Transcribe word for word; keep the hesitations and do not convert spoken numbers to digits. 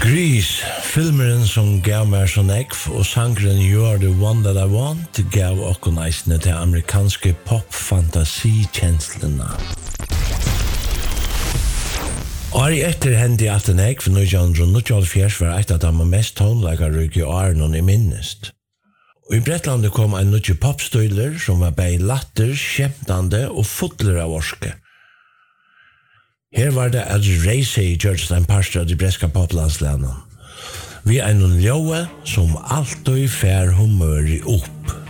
Grease, filmeren som gav meg sånn ekv, og sangren You're the One That I Want gav okkur eisne til amerikanske pop-fantasi-kjenslene. Åri etter hendi at en ekv, nitjan níggjuoghálvfjerðs var eit av dem mest tónleikarrike åren i minnest. Og i Brettlande kom en nutje popstøyler som var bei latter, skjemtande og fotler av orske. Her var det at Racy gjørst en parster av de breska poplandslænen. Vi er noen ljøe som alltid fær humøri opp.